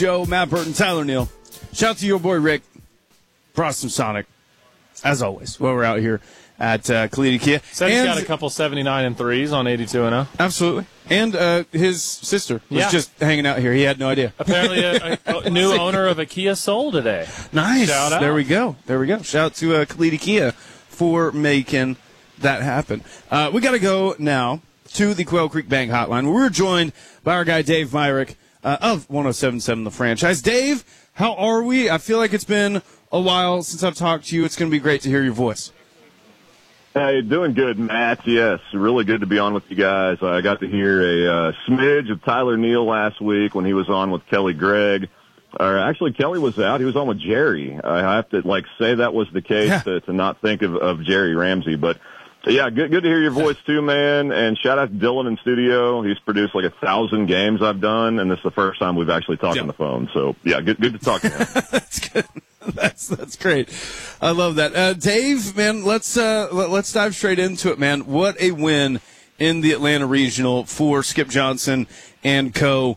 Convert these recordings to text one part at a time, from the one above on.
Joe, Matt Burton, Tyler Neal. Shout out to your boy Rick, Frostum Sonic, as always, while we're out here at Kalita Kia. Said he's got a couple 79 and 3s on 82 and 0. Absolutely. And his sister was just hanging out here. He had no idea. Apparently a new owner of a Kia Soul today. Nice. Shout out. There we go. Shout out to Kalita Kia for making that happen. We got to go now to the Quail Creek Bank Hotline. We're joined by our guy Dave Myrick of 107.7 The Franchise. Dave, how are we? I feel like it's been a while since I've talked to you. It's going to be great to hear your voice. Hey, doing good, Matt. Yes, really good to be on with you guys. I got to hear a smidge of Tyler Neal last week when he was on with Kelly Gregg. Actually, Kelly was out. He was on with Jerry. I have to say that was the case to not think of Jerry Ramsey. But yeah, good to hear your voice too, man. And shout out to Dylan in studio. He's produced like 1,000 games I've done, and this is the first time we've actually talked on the phone. So yeah, good to talk to him. That's good. That's great. I love that. Dave, man, let's dive straight into it, man. What a win in the Atlanta Regional for Skip Johnson and co.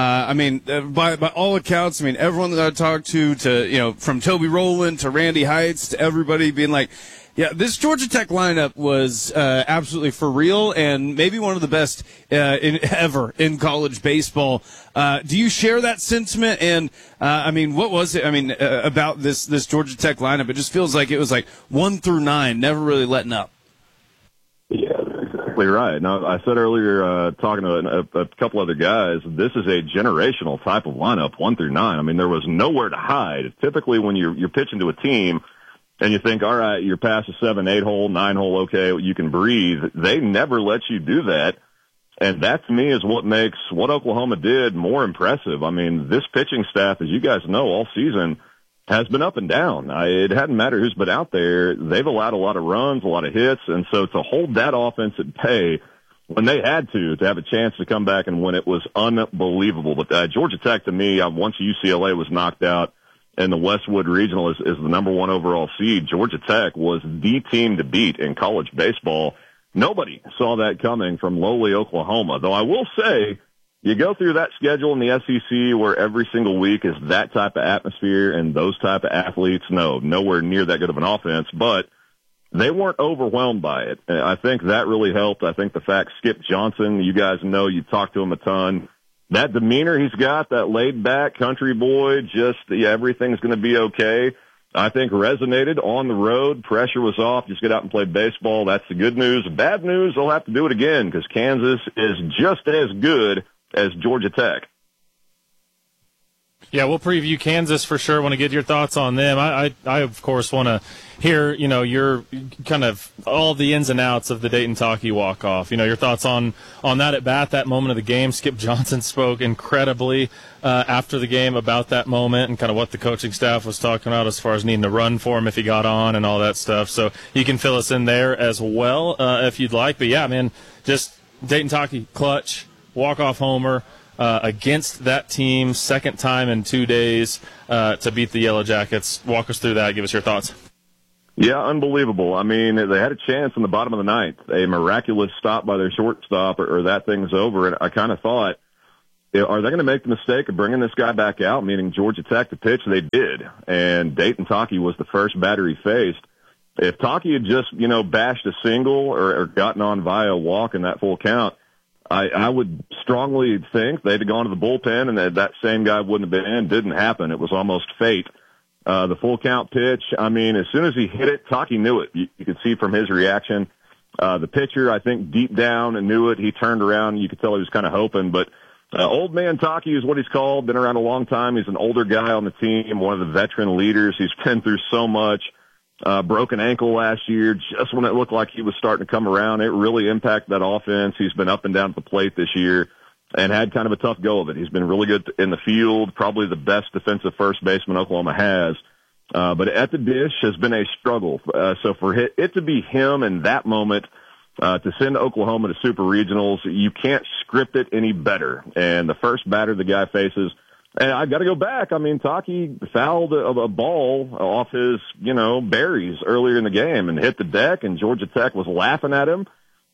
By all accounts, everyone that I talked to from Toby Rowland to Randy Heights to everybody being like, yeah, this Georgia Tech lineup was absolutely for real and maybe one of the best ever in college baseball. Do you share that sentiment? And what was it? About this Georgia Tech lineup, it just feels like it was like 1 through 9, never really letting up. Yeah, that's exactly right. Now, I said earlier, talking to a couple other guys, this is a generational type of lineup, 1 through 9. There was nowhere to hide. Typically, when you're pitching to a team, and you think, all right, you're past a 7, 8 hole, 9 hole, okay, you can breathe. They never let you do that. And that to me is what makes what Oklahoma did more impressive. This pitching staff, as you guys know, all season has been up and down. It hadn't mattered who's been out there. They've allowed a lot of runs, a lot of hits. And so to hold that offense at bay when they had to have a chance to come back and win it was unbelievable. But Georgia Tech, to me, once UCLA was knocked out, and the Westwood Regional is the number 1 overall seed, Georgia Tech was the team to beat in college baseball. Nobody saw that coming from lowly Oklahoma. Though I will say, you go through that schedule in the SEC where every single week is that type of atmosphere and those type of athletes. No, nowhere near that good of an offense, but they weren't overwhelmed by it. I think that really helped. I think the fact Skip Johnson, you guys know, you talked to him a ton. That demeanor he's got, that laid-back country boy, everything's going to be okay, I think resonated on the road. Pressure was off. Just get out and play baseball. That's the good news. Bad news, they'll have to do it again because Kansas is just as good as Georgia Tech. Yeah, we'll preview Kansas for sure. Want to get your thoughts on them. I of course, want to hear, your kind of all the ins and outs of the Dayton-Taki walk-off. Your thoughts on that at bat, that moment of the game. Skip Johnson spoke incredibly after the game about that moment and kind of what the coaching staff was talking about as far as needing to run for him if he got on and all that stuff. So you can fill us in there as well if you'd like. But, yeah, man, just Dayton-Taki, clutch, walk-off homer. Against that team, second time in 2 days to beat the Yellow Jackets. Walk us through that. Give us your thoughts. Yeah, unbelievable. They had a chance in the bottom of the ninth, a miraculous stop by their shortstop, or that thing's over. And I kind of thought, are they going to make the mistake of bringing this guy back out, meaning Georgia Tech to pitch? They did. And Dayton-Taki was the first batter he faced. If Taki had just, bashed a single or gotten on via a walk in that full count, I would strongly think they'd have gone to the bullpen and that same guy wouldn't have been in. Didn't happen. It was almost fate. The full count pitch, as soon as he hit it, Taki knew it. You could see from his reaction. The pitcher, I think, deep down knew it. He turned around. You could tell he was kind of hoping. But old man Taki is what he's called. Been around a long time. He's an older guy on the team, one of the veteran leaders. He's been through so much. Broken ankle last year, just when it looked like he was starting to come around. It really impacted that offense. He's been up and down at the plate this year and had kind of a tough go of it. He's been really good in the field, probably the best defensive first baseman Oklahoma has. But at the dish has been a struggle. So for it to be him in that moment, to send Oklahoma to super regionals, you can't script it any better. And the first batter the guy faces, and I've got to go back. Taki fouled a ball off his, berries earlier in the game and hit the deck, and Georgia Tech was laughing at him.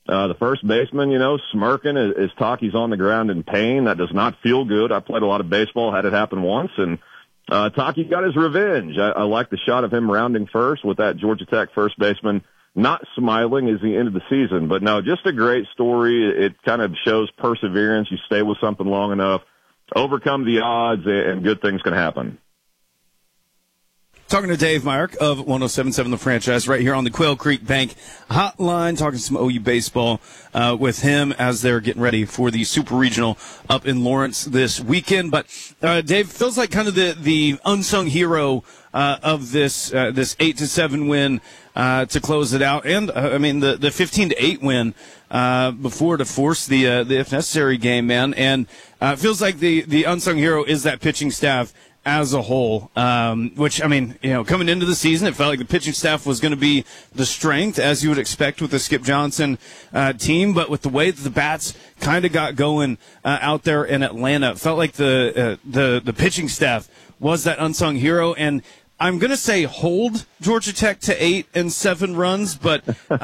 The first baseman, smirking as Taki's on the ground in pain. That does not feel good. I played a lot of baseball, had it happen once, and Taki got his revenge. I like the shot of him rounding first with that Georgia Tech first baseman not smiling as he ended the season. But no, just a great story. It kind of shows perseverance. You stay with something long enough, overcome the odds, and good things can happen. Talking to Dave Myrick of 107.7 The Franchise right here on the Quail Creek Bank Hotline, talking some OU baseball with him as they're getting ready for the Super Regional up in Lawrence this weekend. But Dave, feels like kind of the unsung hero of this 8-7 win to close it out, and I mean the 15-8 win before to force the if necessary game, man. And it feels like the unsung hero is that pitching staff as a whole, which, I mean, coming into the season, it felt like the pitching staff was going to be the strength, as you would expect with the Skip Johnson team. But with the way that the bats kind of got going out there in Atlanta, it felt like the pitching staff was that unsung hero. And I'm going to say hold Georgia Tech to 8-7 runs, but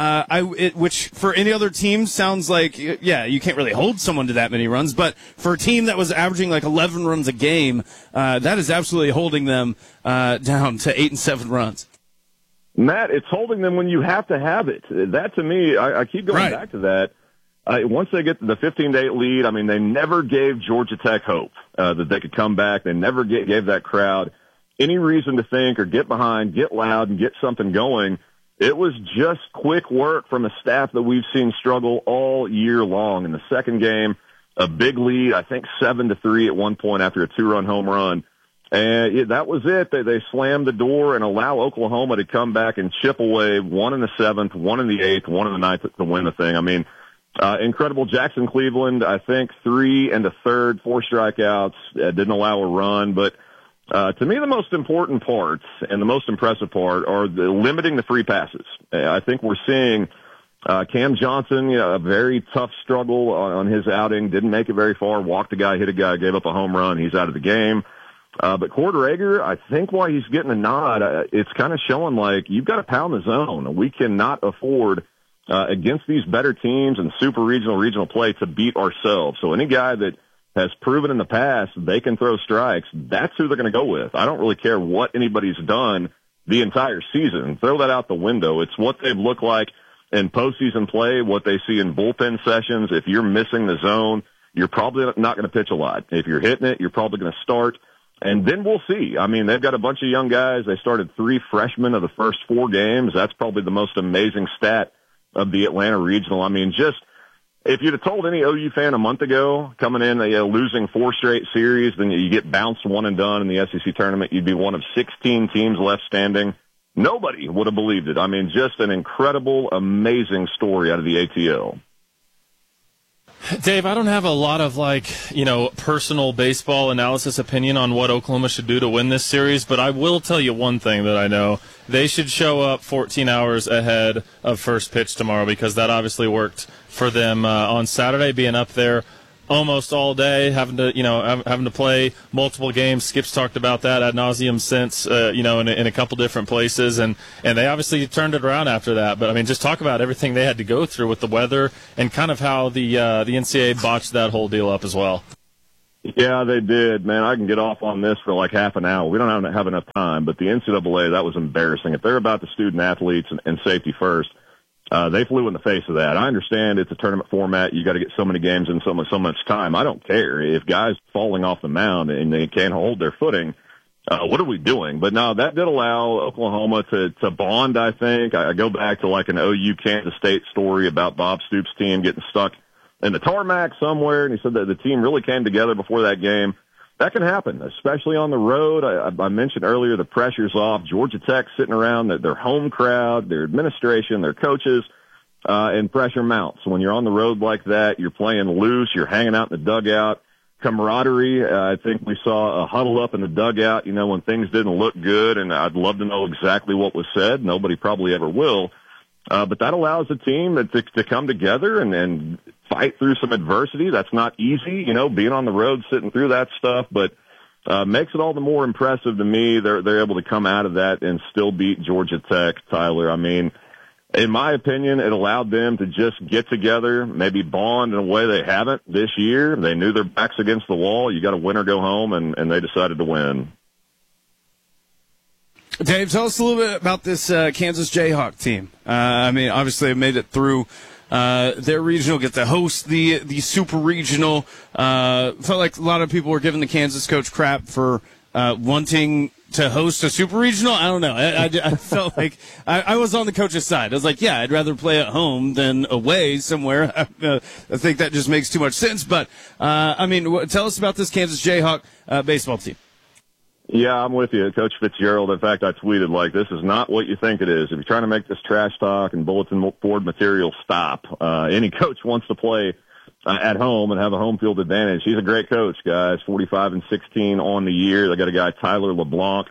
which for any other team sounds like, yeah, you can't really hold someone to that many runs. But for a team that was averaging like 11 runs a game, that is absolutely holding them down to 8-7 runs. Matt, it's holding them when you have to have it. That, to me, I keep going back to that. Once they get the 15-8 lead, I mean, they never gave Georgia Tech hope that they could come back. They never gave that crowd any reason to think or get behind, get loud, and get something going. It was just quick work from a staff that we've seen struggle all year long. In the second game, a big lead, I think 7-3 at one point after a 2-run home run. And that was it. They slammed the door and allow Oklahoma to come back and chip away 1 in the 7th, 1 in the 8th, 1 in the 9th to win the thing. I mean, incredible. Jackson Cleveland, I think 3 1/3, 4 strikeouts, didn't allow a run, but to me, the most important parts and the most impressive part are limiting the free passes. I think we're seeing Cam Johnson, a very tough struggle on his outing, didn't make it very far, walked a guy, hit a guy, gave up a home run. He's out of the game. But Corder Egger, I think why he's getting a nod, it's kind of showing like you've got to pound the zone. We cannot afford against these better teams and super regional play to beat ourselves. So any guy that has proven in the past they can throw strikes, that's who they're going to go with. I don't really care what anybody's done the entire season. Throw that out the window. It's what they've looked like in postseason play, what they see in bullpen sessions. If you're missing the zone, you're probably not going to pitch a lot. If you're hitting it, you're probably going to start. And then we'll see. I mean, they've got a bunch of young guys. They started 3 freshmen of the first 4 games. That's probably the most amazing stat of the Atlanta Regional. I mean, just if you'd have told any OU fan a month ago, coming in, losing 4 straight series, then you get bounced one and done in the SEC tournament, you'd be one of 16 teams left standing. Nobody would have believed it. I mean, just an incredible, amazing story out of the ATL. Dave, I don't have a lot of personal baseball analysis opinion on what Oklahoma should do to win this series, but I will tell you one thing that I know. They should show up 14 hours ahead of first pitch tomorrow, because that obviously worked for them on Saturday, being up there almost all day, having to play multiple games. Skip's talked about that ad nauseum since, in a couple different places, and they obviously turned it around after that. But I mean, just talk about everything they had to go through with the weather and kind of how the NCAA botched that whole deal up as well. Yeah, they did, man. I can get off on this for like half an hour. We don't have enough time, but the NCAA, that was embarrassing. If they're about the student athletes and safety first, they flew in the face of that. I understand it's a tournament format. You got to get so many games in so much time. I don't care if guys falling off the mound and they can't hold their footing. What are we doing? But no, that did allow Oklahoma to bond. I think I go back to like an OU Kansas State story about Bob Stoops' team getting stuck in the tarmac somewhere, and he said that the team really came together before that game. That can happen, especially on the road. I mentioned earlier the pressure's off. Georgia Tech sitting around their home crowd, their administration, their coaches, and pressure mounts. When you're on the road like that, you're playing loose, you're hanging out in the dugout. Camaraderie, I think we saw a huddle up in the dugout, when things didn't look good, and I'd love to know exactly what was said. Nobody probably ever will. But that allows the team to come together and fight through some adversity. That's not easy, being on the road, sitting through that stuff, but makes it all the more impressive to me. They're able to come out of that and still beat Georgia Tech, Tyler. I mean, In my opinion, it allowed them to just get together, maybe bond in a way they haven't this year. They knew their backs against the wall. You got to win or go home, and they decided to win. Dave, tell us a little bit about this Kansas Jayhawk team. I mean, obviously they made it through their regional, get to host the super regional. Felt like a lot of people were giving the Kansas coach crap for wanting to host a super regional. I don't know. I felt like I was on the coach's side. I was like, yeah, I'd rather play at home than away somewhere. I think that just makes too much sense. But, I mean, tell us about this Kansas Jayhawk baseball team. Yeah, I'm with you, Coach Fitzgerald. In fact, I tweeted, like, this is not what you think it is. If you're trying to make this trash talk and bulletin board material stop, any coach wants to play at home and have a home field advantage. He's a great coach, guys. 45-16 on the year. They got a guy, Tyler LeBlanc,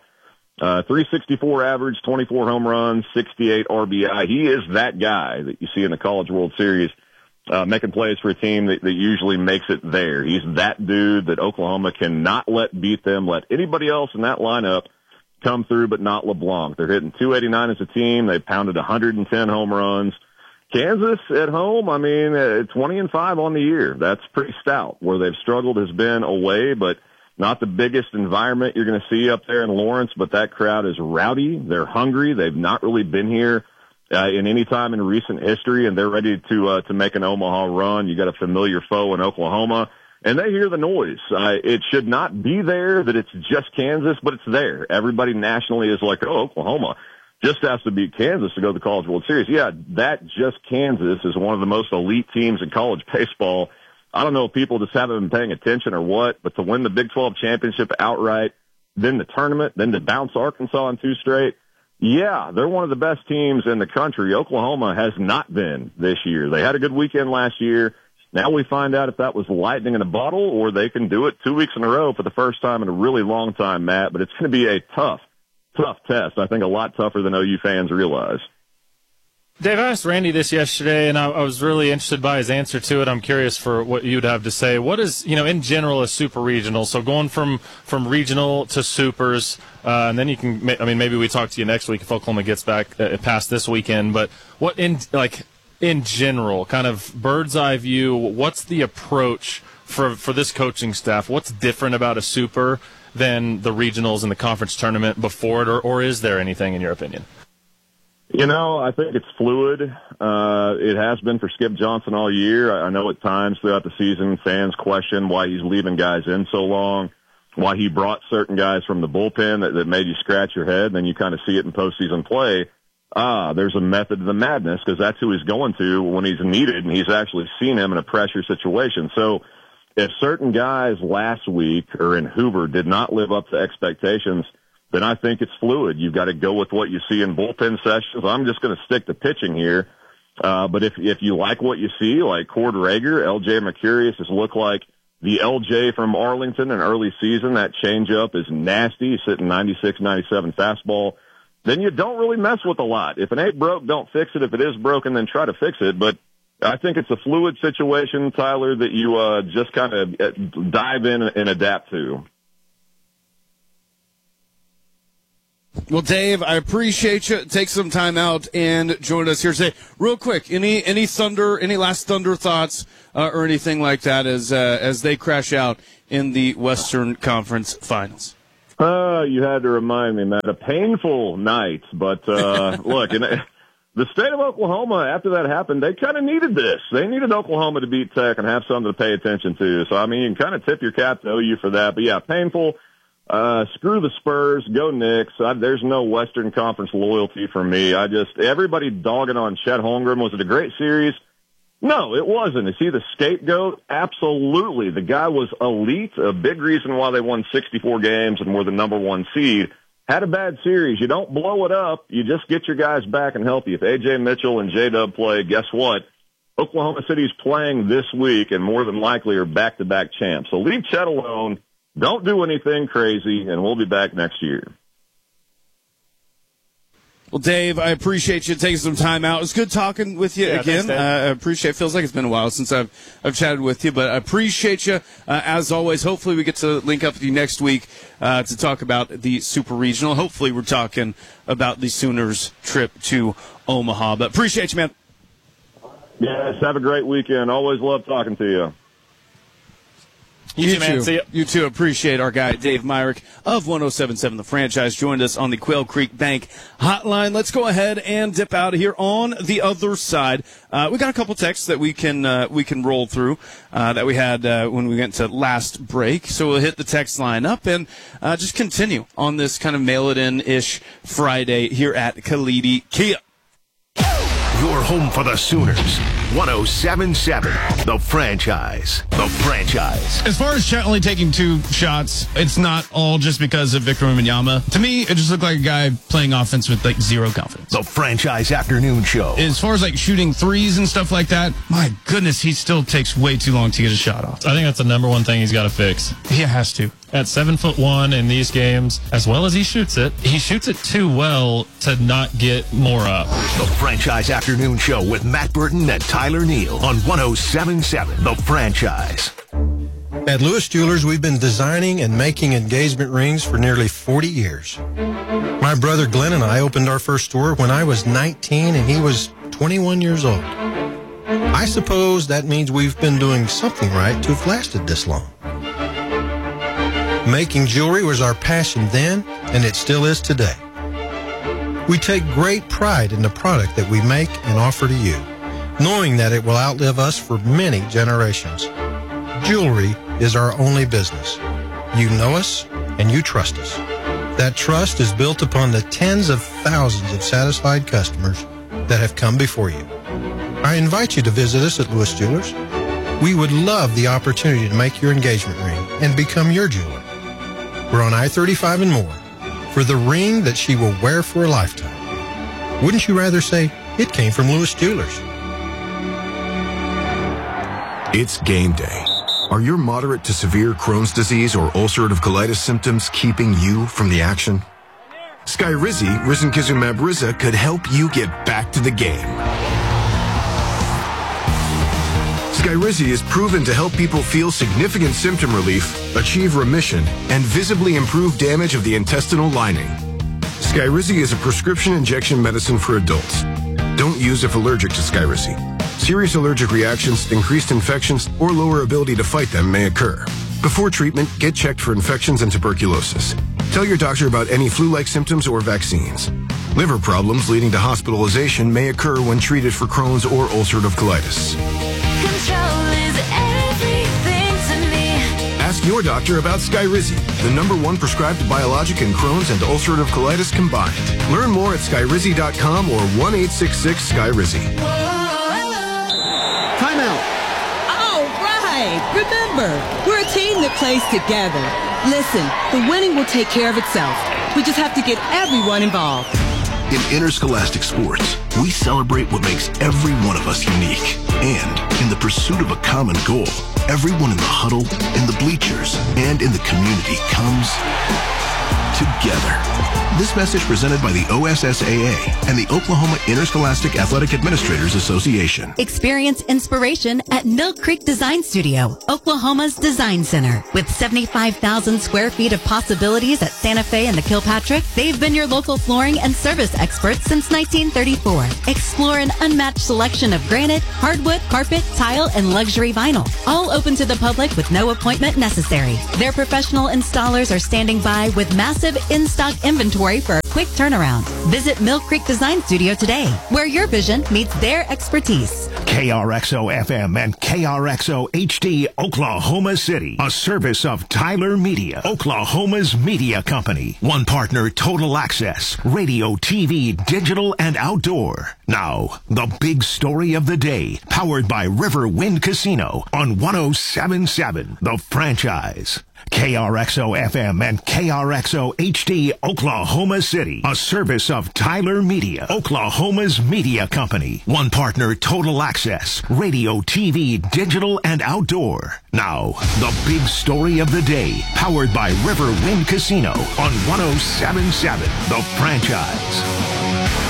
364 average, 24 home runs, 68 RBI. He is that guy that you see in the College World Series, making plays for a team that usually makes it there. He's that dude that Oklahoma cannot let beat them, let anybody else in that lineup come through, but not LeBlanc. They're hitting 289 as a team. They pounded 110 home runs. Kansas at home, I mean, 20-5 on the year. That's pretty stout. Where they've struggled has been away, but not the biggest environment you're going to see up there in Lawrence, but that crowd is rowdy. They're hungry. They've not really been here in any time in recent history, and they're ready to make an Omaha run. You got a familiar foe in Oklahoma, and they hear the noise. It should not be there that it's just Kansas, but it's there. Everybody nationally is like, oh, Oklahoma just has to beat Kansas to go to the College World Series. Yeah, that just Kansas is one of the most elite teams in college baseball. I don't know if people just haven't been paying attention or what, but to win the Big 12 championship outright, then the tournament, then to bounce Arkansas in 2 straight, yeah, they're one of the best teams in the country. Oklahoma has not been this year. They had a good weekend last year. Now we find out if that was lightning in a bottle or they can do it 2 weeks in a row for the first time in a really long time, Matt, but it's going to be a tough test. I think a lot tougher than OU fans realize. Dave, I asked Randy this yesterday, and I was really interested by his answer to it. I'm curious for what you'd have to say. What is, in general, a super regional? So going from regional to supers, and then you can, maybe we talk to you next week if Oklahoma gets back past this weekend. But what in general, kind of bird's eye view, what's the approach for this coaching staff? What's different about a super than the regionals and the conference tournament before it, or is there anything in your opinion? I think it's fluid. It has been for Skip Johnson all year. I know at times throughout the season fans question why he's leaving guys in so long, why he brought certain guys from the bullpen that made you scratch your head, and then you kind of see it in postseason play. There's a method to the madness because that's who he's going to when he's needed, and he's actually seen him in a pressure situation. So if certain guys last week or in Hoover did not live up to expectations, then I think it's fluid. You've got to go with what you see in bullpen sessions. I'm just going to stick to pitching here. But if you like what you see, like Cord Rager, LJ Mercurius has looked like the LJ from Arlington in early season. That changeup is nasty. He's hitting 96, 97 fastball. Then you don't really mess with a lot. If it ain't broke, don't fix it. If it is broken, then try to fix it. But I think it's a fluid situation, Tyler, that you just kind of dive in and adapt to. Well, Dave, I appreciate you. Take some time out and join us here today. Real quick, any last Thunder thoughts or anything like that as they crash out in the Western Conference Finals? You had to remind me, Matt. A painful night, but look, the state of Oklahoma, after that happened, they kind of needed this. They needed Oklahoma to beat Tech and have something to pay attention to. So, I mean, you can kind of tip your cap to OU for that. But, yeah, painful. Screw the Spurs. Go Knicks. There's no Western Conference loyalty for me. Everybody dogging on Chet Holmgren. Was it a great series? No, it wasn't. Is he the scapegoat? Absolutely. The guy was elite. A big reason why they won 64 games and were the number 1 seed. Had a bad series. You don't blow it up. You just get your guys back and healthy. If A.J. Mitchell and J-Dub play, guess what? Oklahoma City's playing this week and more than likely are back-to-back champs. So leave Chet alone. Don't do anything crazy, and we'll be back next year. Well, Dave, I appreciate you taking some time out. It was good talking with you again. Thanks, I appreciate it. Feels like it's been a while since I've chatted with you, but I appreciate you as always. Hopefully we get to link up with you next week to talk about the Super Regional. Hopefully we're talking about the Sooners trip to Omaha. But appreciate you, man. Yes, have a great weekend. Always love talking to you. You too, man. See ya. You too. Appreciate our guy, Dave Myrick of 107.7 The Franchise, joined us on the Quail Creek Bank hotline. Let's go ahead and dip out of here. On the other side, we got a couple texts that we can roll through that we had when we went to last break. So we'll hit the text line up and just continue on this kind of mail-it-in-ish Friday here at Kalidi Kia. Your home for the Sooners. 107.7 The Franchise. The Franchise. As far as Chet only taking 2 shots, it's not all just because of Victor Wembanyama. To me, it just looked like a guy playing offense with like zero confidence. The Franchise Afternoon Show. As far as like shooting threes and stuff like that, my goodness, he still takes way too long to get a shot off. I think that's the number one thing he's got to fix. He has to. At 7'1" in these games, as well as he shoots it too well to not get more up. The Franchise Afternoon Show with Matt Burton and Tyler Neal on 107.7 The Franchise. At Lewis Jewelers, we've been designing and making engagement rings for nearly 40 years. My brother Glenn and I opened our first store when I was 19 and he was 21 years old. I suppose that means we've been doing something right to have lasted this long. Making jewelry was our passion then, and it still is today. We take great pride in the product that we make and offer to you, knowing that it will outlive us for many generations. Jewelry is our only business. You know us, and you trust us. That trust is built upon the tens of thousands of satisfied customers that have come before you. I invite you to visit us at Lewis Jewelers. We would love the opportunity to make your engagement ring and become your jeweler. We're on I-35 and more for the ring that she will wear for a lifetime. Wouldn't you rather say it came from Lewis Jewelers? It's game day. Are your moderate to severe Crohn's disease or ulcerative colitis symptoms keeping you from the action? Skyrizi, risankizumab Riza, could help you get back to the game. Skyrizi is proven to help people feel significant symptom relief, achieve remission, and visibly improve damage of the intestinal lining. Skyrizi is a prescription injection medicine for adults. Don't use if allergic to Skyrizi. Serious allergic reactions, increased infections, or lower ability to fight them may occur. Before treatment, get checked for infections and tuberculosis. Tell your doctor about any flu-like symptoms or vaccines. Liver problems leading to hospitalization may occur when treated for Crohn's or ulcerative colitis. Control is everything to me. Ask your doctor about Skyrizi, the #1 prescribed biologic in Crohn's and ulcerative colitis combined. Learn more at skyrizi.com or 1-866-SKYRIZI. Timeout. All right. Remember, we're a team that plays together. Listen, the winning will take care of itself. We just have to get everyone involved. In interscholastic sports, we celebrate what makes every one of us unique. And in the pursuit of a common goal, everyone in the huddle, in the bleachers, and in the community comes together. This message presented by the OSSAA and the Oklahoma Interscholastic Athletic Administrators Association. Experience inspiration at Mill Creek Design Studio, Oklahoma's design center. With 75,000 square feet of possibilities at Santa Fe and the Kilpatrick, they've been your local flooring and service experts since 1934. Explore an unmatched selection of granite, hardwood, carpet, tile, and luxury vinyl. All open to the public with no appointment necessary. Their professional installers are standing by with massive in-stock inventory for a quick turnaround. Visit Mill Creek Design Studio today, where your vision meets their expertise. KRXO FM and KRXO HD Oklahoma City, a service of Tyler Media, Oklahoma's media company. One partner, Total Access, radio, TV, digital, and outdoor. Now, the big story of the day, powered by River Wind Casino on 107.7 The Franchise. KRXO FM and KRXO HD Oklahoma City, a service of Tyler Media, Oklahoma's media company. One partner, Total Access, radio, TV, digital, and outdoor. Now, the big story of the day, powered by River Wind Casino on 107.7 The Franchise.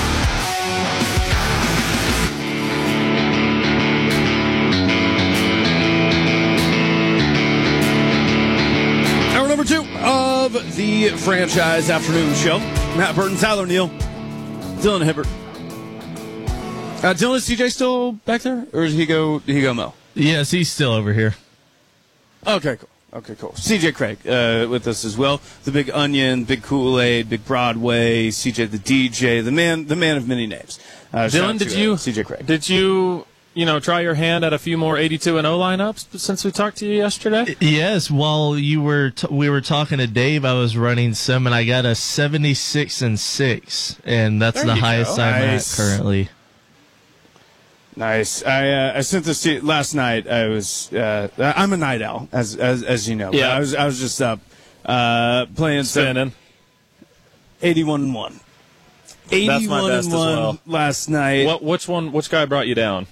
the Franchise Afternoon Show. Matt Burton, Tyler Neal, Dylan Hibbert. Dylan, is CJ still back there, or did he go Mo? Yes, he's still over here. Okay, cool. CJ Craig with us as well. The Big Onion, Big Kool-Aid, Big Broadway, CJ the DJ, the man of many names. Dylan, CJ Craig? Did you try your hand at a few more 82-0 lineups since we talked to you yesterday? Yes, while we were talking to Dave, I was running some, and I got a 76-6, and that's the highest I'm at currently. Nice. I sent this to you last night. I'm a night owl, as you know. Yeah. I was just up playing spinning. 81-1. 81-1 last night. Which guy brought you down?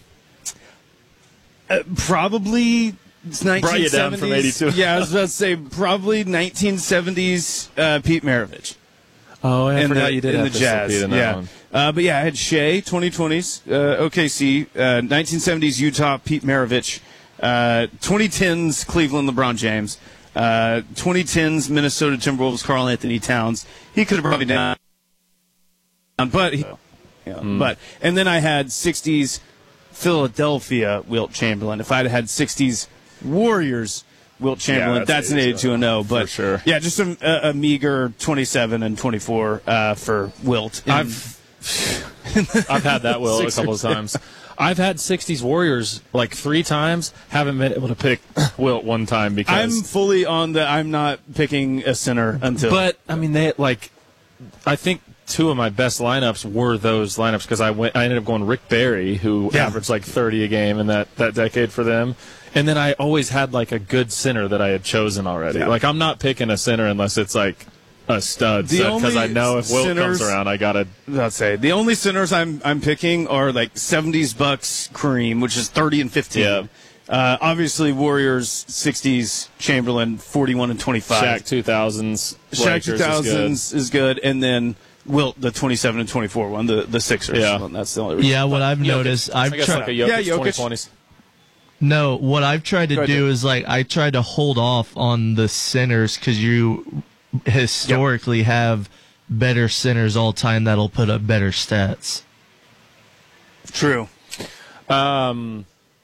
Probably 1970s. Brought you down from 82. Yeah, I was about to say probably 1970s Pete Maravich. Oh, I forgot you did in have the to Jazz. in that one. But yeah, I had Shea, 2020s, OKC, 1970s Utah, Pete Maravich, 2010s Cleveland, LeBron James, 2010s Minnesota Timberwolves, Karl Anthony Towns. He could have brought me down, but and then I had 60s Philadelphia Wilt Chamberlain. If I'd had 60s Warriors Wilt Chamberlain, that's an 82-0. But for sure. Yeah, just a meager 27 and 24 for Wilt. I've had that Wilt a couple of times. I've had 60s Warriors like 3 times. Haven't been able to pick Wilt one time because I'm fully on I'm not picking a center until. But I mean, I think 2 of my best lineups were those lineups because I ended up going Rick Barry, who averaged like 30 a game in that decade for them. And then I always had like a good center that I had chosen already. Yeah. Like I'm not picking a center unless it's like a stud because I know if Wilt comes around, I gotta. I'd say the only centers I'm picking are like 70s Bucks Kareem, which is 30 and 15. Yeah. Obviously Warriors 60s Chamberlain 41 and 25. Shaq 2000s. Shaq 2000s is good, and then Wilt the 27 and 24 one, the Sixers. Yeah, one. That's the only reason. Yeah, what I've noticed, I guess like a Jokic 2020s. No, what I've tried to do is I tried to hold off on the centers because you historically have better centers all time that'll put up better stats. True. My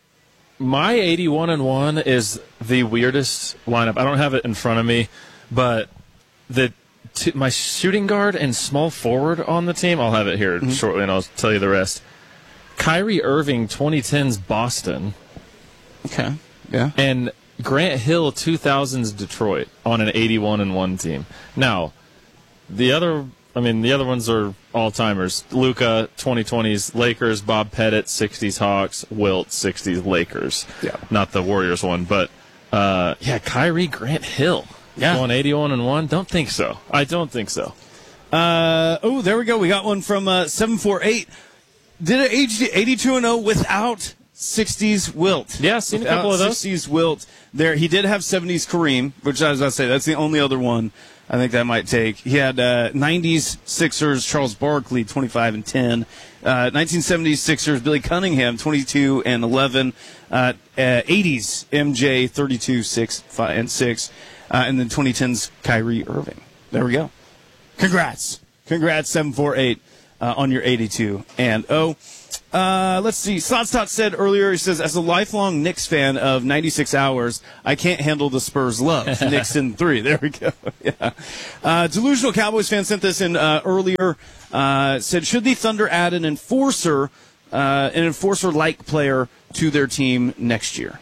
81-1 is the weirdest lineup. I don't have it in front of me, but my shooting guard and small forward on the team, I'll have it here shortly, and I'll tell you the rest. Kyrie Irving, 2010's Boston. Okay. Yeah. And Grant Hill, 2000s Detroit on an 81-1 team. Now, the other ones are all-timers. Luka, 2020s Lakers, Bob Pettit, 60s Hawks, Wilt, 60s Lakers. Yeah. Not the Warriors one, but Kyrie, Grant Hill. Yeah. Going 81-1? Don't think so. I don't think so. There we go. We got one from 748. Did an 82-0 without 60s Wilt. Yeah, seen a couple of those. 60s Wilt. There, he did have 70s Kareem, which I was about to say, that's the only other one I think that might take. He had 90s Sixers, Charles Barkley, 25 and 10. 1970s Sixers, Billy Cunningham, 22 and 11. 80s MJ, 32, 6, 5, and 6. And then 2010s Kyrie Irving. There we go. Congrats, 748 on your 82 and 0. Let's see. Slotstot said earlier, he says, as a lifelong Knicks fan of 96 hours, I can't handle the Spurs' love. Knicks in 3. There we go. Yeah. Delusional Cowboys fan sent this in earlier. Said, should the Thunder add an enforcer-like player to their team next year?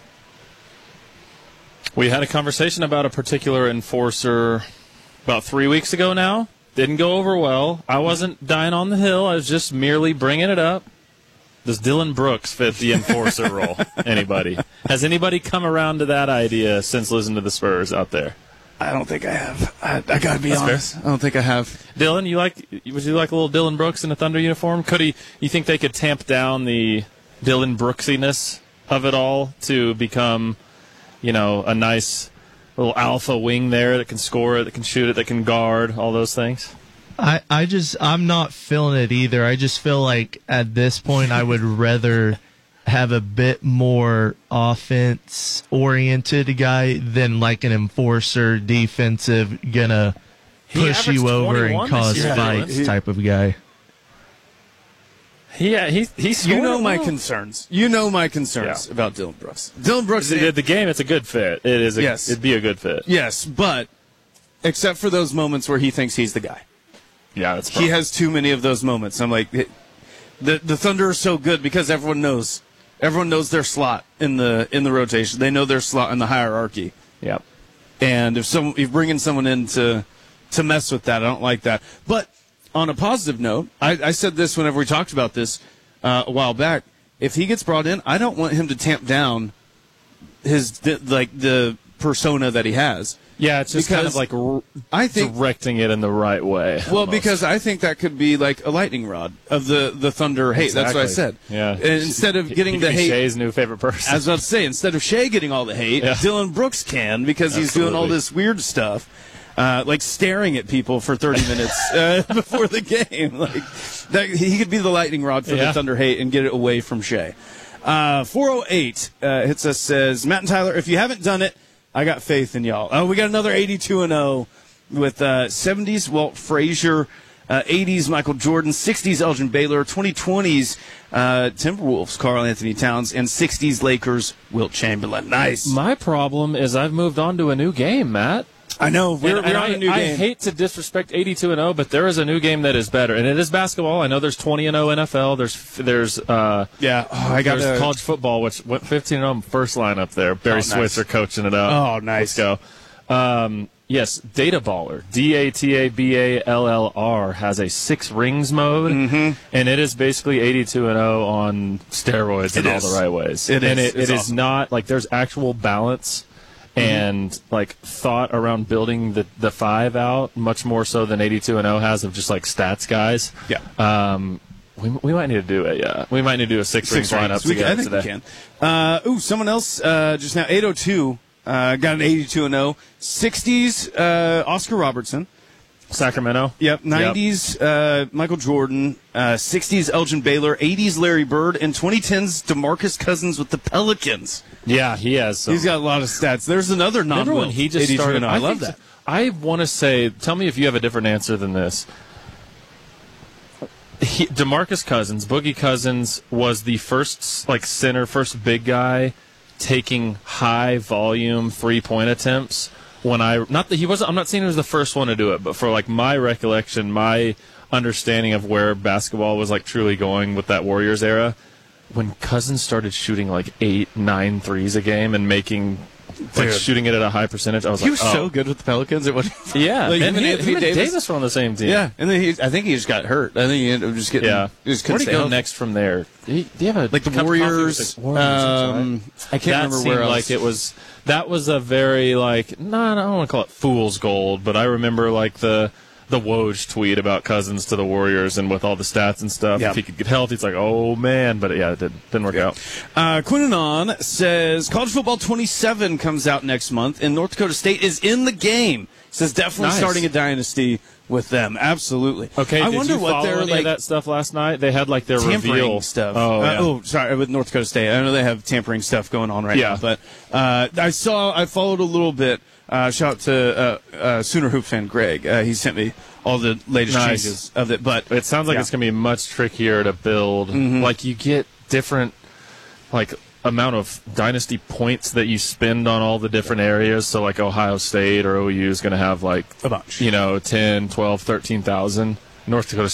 We had a conversation about a particular enforcer about 3 weeks ago now. Didn't go over well. I wasn't dying on the hill. I was just merely bringing it up. Does Dylan Brooks fit the enforcer role? Anybody? Has anybody come around to that idea since listening to the Spurs out there? I don't think I have. I got to be honest. Fair. I don't think I have. Dylan, would you like a little Dylan Brooks in a Thunder uniform? You think they could tamp down the Dylan Brooksiness of it all to become, a nice little alpha wing there that can score it, that can shoot it, that can guard, all those things? I'm not feeling it either. I just feel like at this point I would rather have a bit more offense-oriented guy than like an enforcer, defensive, gonna push you over and cause fights type of guy. He's You know my concerns. About Dylan Brooks. Dylan Brooks. The game, it's a good fit. It is. Yes. It'd be a good fit. Yes, but except for those moments where he thinks he's the guy. Yeah, that's. He has too many of those moments. I'm like, the Thunder are so good because everyone knows their slot in the rotation. They know their slot in the hierarchy. Yep. And if you're bringing someone in to mess with that, I don't like that. But on a positive note, I said this whenever we talked about this a while back. If he gets brought in, I don't want him to tamp down the persona that he has. Yeah, it's just kind of like I think directing it in the right way. Well, almost. Because I think that could be like a lightning rod of the Thunder hate. Exactly. That's what I said. Yeah. And instead of getting the hate, Shay's new favorite person. I was about to say, instead of Shay getting all the hate, Dylan Brooks can because he's doing all this weird stuff. Like staring at people for 30 minutes before the game. Like he could be the lightning rod for the Thunder hate and get it away from Shay. 408 hits us, says, Matt and Tyler, if you haven't done it, I got faith in y'all. Oh, we got another 82-0 with 70s Walt Frazier, 80s Michael Jordan, 60s Elgin Baylor, 2020s Timberwolves Karl Anthony Towns, and 60s Lakers Wilt Chamberlain. Nice. My problem is I've moved on to a new game, Matt. I know. We're on a new game. I hate to disrespect 82-0, but there is a new game that is better, and it is basketball. I know there's 20-0 NFL. There's there's college football, which went 15-0 first lineup there. Barry Switzer coaching it up. Oh, nice. Let's go. Yes, Data Baller, DATABALLR, has a 6 rings mode, and it is basically 82-0 on steroids in all the right ways. It is awesome. Not like there's actual balance and like thought around building the 5 out much more so than 82-0 has of just like stats guys. Yeah. We might need to do it. Yeah, we might need to do a 6 rings lineup together I think today. we can. Someone else just now 802 got an 82-0. 60s Oscar Robertson. Sacramento. Yep. 90s Michael Jordan. 60s Elgin Baylor. 80s Larry Bird. And 2010s DeMarcus Cousins with the Pelicans. Yeah, he has. He's got a lot of stats. There's another Remember when he just started? I love that. I want to say, tell me if you have a different answer than this. DeMarcus Cousins, Boogie Cousins, was the first center, first big guy taking high volume 3-point attempts. I'm not saying he was the first one to do it, but for like my recollection, my understanding of where basketball was like truly going with that Warriors era, when Cousins started shooting like 8-9 threes a game and making shooting it at a high percentage, I was he was so good with the Pelicans. It wasn't. Yeah, like, him and Anthony Davis were on the same team. Yeah, and then I think he just got hurt. I think he ended up just getting. Yeah, where did he go next from there? Do you have like the Warriors? I can't remember where else. Like it was. That was a very I don't want to call it fool's gold, but I remember like the Woj tweet about Cousins to the Warriors and with all the stats and stuff. Yep. If he could get healthy, it's like, oh man, but it didn't work out. Quinanon says College Football 27 comes out next month, and North Dakota State is in the game. Says definitely starting a dynasty with them. Absolutely. Okay. I did wonder you what follow they're any like of that stuff last night. They had like their tampering reveal stuff. Oh, with North Dakota State. I know they have tampering stuff going on right now, but I followed a little bit. Shout out to Sooner Hoop fan Greg. He sent me all the latest changes of it. But it sounds like it's going to be much trickier to build. Like you get different amount of dynasty points that you spend on all the different areas. So like Ohio State or OU is going to have like a bunch. 10, 12, 13,000. North Dakota